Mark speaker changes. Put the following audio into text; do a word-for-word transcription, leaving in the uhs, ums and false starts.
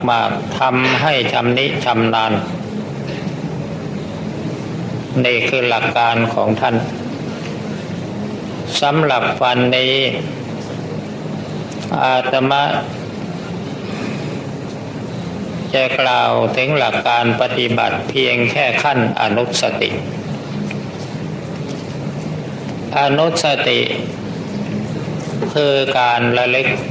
Speaker 1: มากทำให้ชำนิชำนาญนี่คือหลักการของท่านสำหรับวันนี้อาตมาจะกล่าวถึงหลักการปฏิบัติเพียงแค่ขั้นอนุสติอนุสติคือการระลึก